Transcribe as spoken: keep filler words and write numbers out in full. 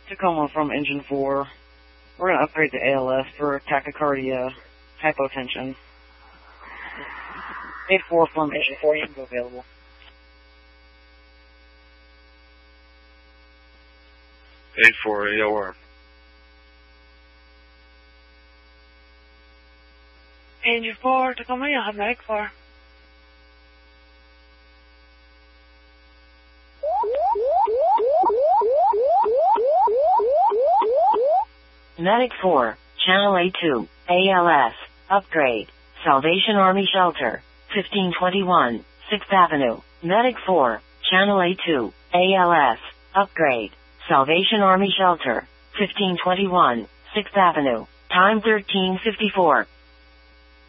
Tacoma from Engine four. We're going to upgrade to A L S for tachycardia, hypotension. eight four from Engine four, you can go available. eight four, A O R. Engine four, Tacoma, you'll have medic four. Medic four, Channel A two, A L S, upgrade, Salvation Army Shelter, fifteen twenty-one, sixth Avenue. Medic four, Channel A two, A L S, upgrade, Salvation Army Shelter, fifteen twenty-one, sixth Avenue. Time thirteen fifty-four.